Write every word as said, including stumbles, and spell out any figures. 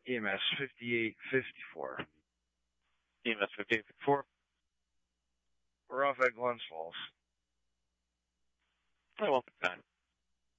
E M S fifty-eight fifty-four. E M S fifty-eight fifty-four. We're off at Glens Falls. Oh, well, fine.